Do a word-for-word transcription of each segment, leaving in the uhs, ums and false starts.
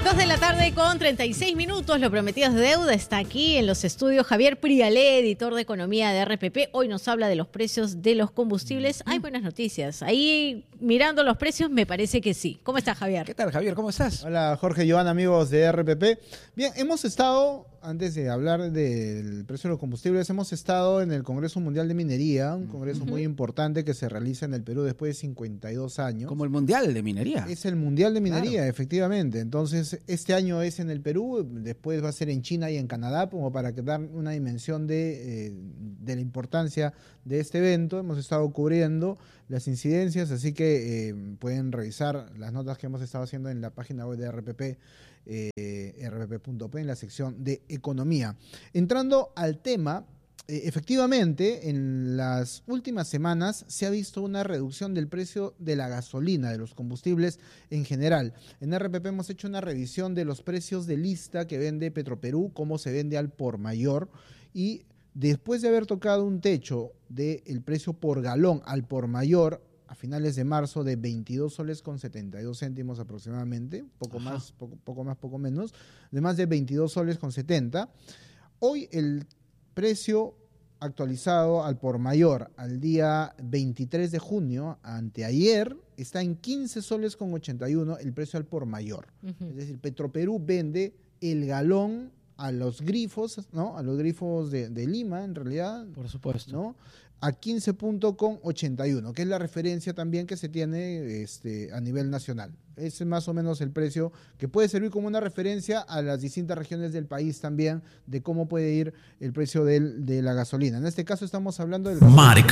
Dos de la tarde con treinta y seis minutos, lo prometido es deuda. Está aquí en los estudios Javier Prialé, editor de economía de R P P. Hoy nos habla de los precios de los combustibles. Hay buenas noticias. Ahí mirando los precios me parece que sí. ¿Cómo está, Javier? ¿Qué tal, Javier? ¿Cómo estás? Hola, Jorge, Joan, amigos de R P P. Bien, hemos estado, antes de hablar del precio de los combustibles, hemos estado en el Congreso Mundial de Minería, un congreso uh-huh. muy importante que se realiza en el Perú después de cincuenta y dos años. Como el Mundial de Minería. Es el Mundial de Minería, claro. Efectivamente. Entonces, este año es en el Perú, después va a ser en China y en Canadá, como para que dar una dimensión de, eh, de la importancia de este evento. Hemos estado cubriendo las incidencias, así que eh, pueden revisar las notas que hemos estado haciendo en la página web de R P P, eh, r p p punto p, en la sección de economía. Entrando al tema, eh, efectivamente, en las últimas semanas se ha visto una reducción del precio de la gasolina, de los combustibles en general. En R P P hemos hecho una revisión de los precios de lista que vende Petroperú, cómo se vende al por mayor, y después de haber tocado un techo del precio por galón al por mayor a finales de marzo de veintidós soles con setenta y dos céntimos aproximadamente, poco Ajá. más, poco, poco más, poco menos, de más de veintidós soles con setenta. Hoy el precio actualizado al por mayor al día veintitrés de junio, anteayer, está en quince soles con ochenta y uno el precio al por mayor. Uh-huh. Es decir, Petroperú vende el galón a los grifos, ¿no? A los grifos de, de Lima, en realidad. Por supuesto. ¿No? A quince punto ochenta y uno, que es la referencia también que se tiene este, a nivel nacional. Ese es más o menos el precio que puede servir como una referencia a las distintas regiones del país también, de cómo puede ir el precio del, de la gasolina. En este caso estamos hablando del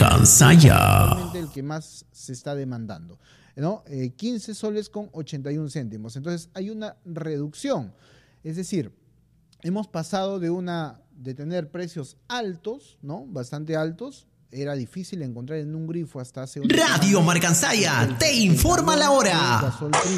Marcansaya, el que más se está demandando, ¿no? Eh, quince soles con ochenta y un céntimos. Entonces hay una reducción. Es decir, hemos pasado de una de tener precios altos, ¿no? Bastante altos. Era difícil encontrar en un grifo hasta hace un Radio Marcansaya te informa la hora.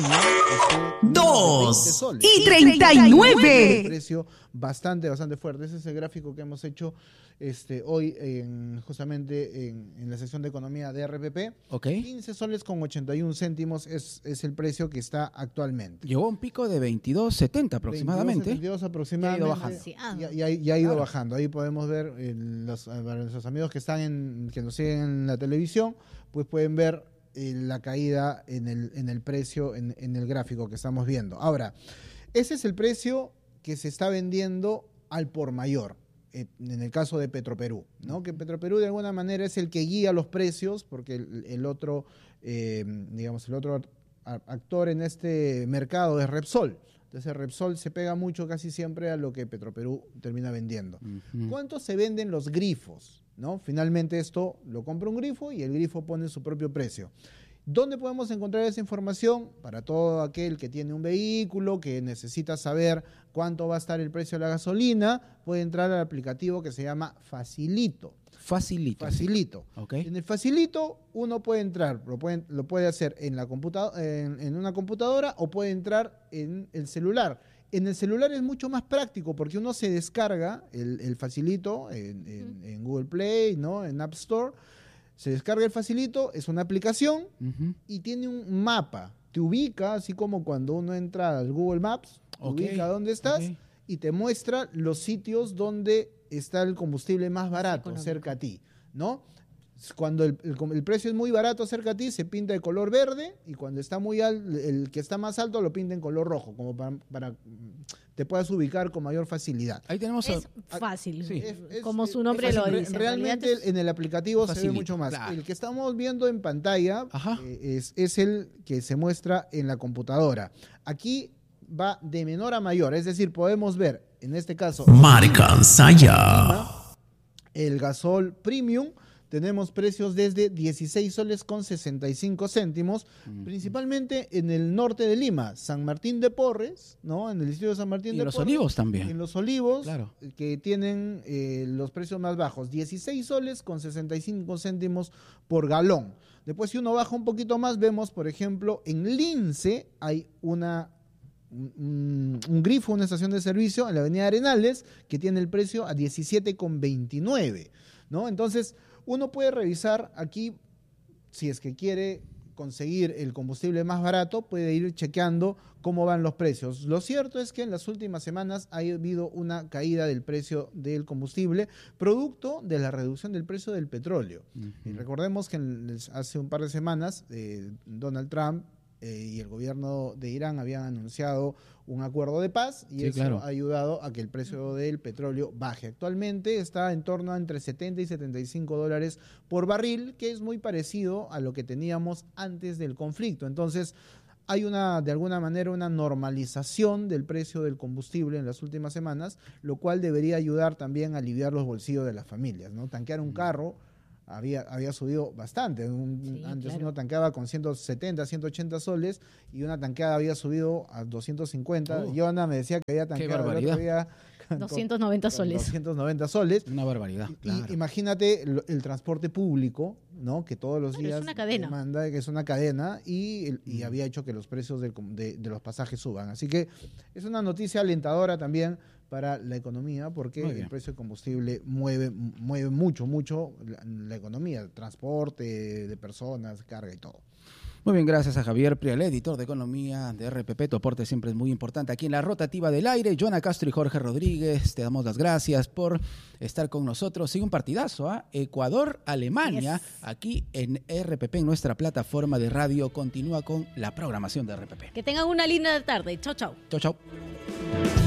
Dos y treinta y nueve. Precio bastante, bastante fuerte. Ese es el gráfico que hemos hecho este, hoy en, justamente en, en la sección de economía de R P P. Okay. quince soles con ochenta y un céntimos es, es el precio que está actualmente. Llegó a un pico de veintidós setenta aproximadamente. veintidós aproximadamente. Ya ha ido bajando. Ya, ya, ya ha ido claro. bajando. Ahí podemos ver eh, los, para nuestros amigos que están en, que nos siguen en la televisión, pues pueden ver eh, la caída en el, en el precio, en, en el gráfico que estamos viendo. Ahora, ese es el precio que se está vendiendo al por mayor, en el caso de Petroperú, ¿no? Que Petroperú de alguna manera es el que guía los precios, porque el, el otro, eh, digamos, el otro actor en este mercado es Repsol. Entonces Repsol se pega mucho casi siempre a lo que Petroperú termina vendiendo. Uh-huh. ¿Cuánto se venden los grifos? ¿No? Finalmente esto lo compra un grifo y el grifo pone su propio precio. ¿Dónde podemos encontrar esa información? Para todo aquel que tiene un vehículo, que necesita saber cuánto va a estar el precio de la gasolina, puede entrar al aplicativo que se llama Facilito. Facilito. Facilito. Okay. En el Facilito uno puede entrar, lo puede, lo puede hacer en, la computa- en, en una computadora o puede entrar en el celular. En el celular es mucho más práctico porque uno se descarga el, el Facilito en, en, en Google Play, ¿no? En App Store. Se descarga el Facilito, es una aplicación uh-huh. y tiene un mapa. Te ubica, así como cuando uno entra al Google Maps, te okay. ubica dónde estás okay. y te muestra los sitios donde está el combustible más barato cerca a ti, ¿no? Cuando el, el, el precio es muy barato cerca a ti, se pinta de color verde, y cuando está muy alto, el que está más alto lo pinta en color rojo, como para, para te puedas ubicar con mayor facilidad. Ahí tenemos es a, fácil, sí. es, es, como su nombre es lo dice. Realmente es... en el aplicativo facilito, se ve mucho más. Claro. El que estamos viendo en pantalla eh, es, es el que se muestra en la computadora. Aquí va de menor a mayor, es decir, podemos ver, en este caso, Marcansaya, el gasol premium. Tenemos precios desde dieciséis soles con sesenta y cinco céntimos, uh-huh. principalmente en el norte de Lima, San Martín de Porres, ¿no? En el distrito de San Martín y de los Porres. Olivos también. En los Olivos, claro. que tienen eh, los precios más bajos, dieciséis soles con sesenta y cinco céntimos por galón. Después, si uno baja un poquito más, vemos, por ejemplo, en Lince hay una... Un, un grifo, una estación de servicio en la avenida Arenales que tiene el precio a diecisiete con veintinueve, ¿no? Entonces uno puede revisar aquí, si es que quiere conseguir el combustible más barato, puede ir chequeando cómo van los precios. Lo cierto es que en las últimas semanas ha habido una caída del precio del combustible, producto de la reducción del precio del petróleo. Uh-huh. Y recordemos que en, hace un par de semanas eh, Donald Trump eh, y el gobierno de Irán habían anunciado un acuerdo de paz y sí, eso claro. ha ayudado a que el precio del petróleo baje. Actualmente está en torno a entre setenta y setenta y cinco dólares por barril, que es muy parecido a lo que teníamos antes del conflicto. Entonces, hay una, de alguna manera, una normalización del precio del combustible en las últimas semanas, lo cual debería ayudar también a aliviar los bolsillos de las familias, ¿no? Tanquear un carro había, había subido bastante. Un, sí, antes claro. uno tanqueaba con ciento setenta, ciento ochenta soles y una tanqueada había subido a doscientos cincuenta. Oh. Yona me decía que había tanqueado el otro día doscientos noventa soles. doscientos noventa soles. Una barbaridad. Y, claro. y, imagínate el, el transporte público, ¿no? Que todos los claro, días es una cadena. demanda, que es una cadena y, y había hecho que los precios del, de, de los pasajes suban. Así que es una noticia alentadora también para la economía, porque el precio del combustible mueve, mueve mucho, mucho la, la economía, transporte de personas, carga y todo. Muy bien, gracias a Javier Prial, editor de Economía de R P P. Tu aporte siempre es muy importante aquí en la Rotativa del Aire. Joana Castro y Jorge Rodríguez, te damos las gracias por estar con nosotros. Sigue un partidazo, ¿eh? Ecuador-Alemania, yes. Aquí en R P P, en nuestra plataforma de radio. Continúa con la programación de R P P. Que tengan una linda tarde. Chau, chau. Chau, chau.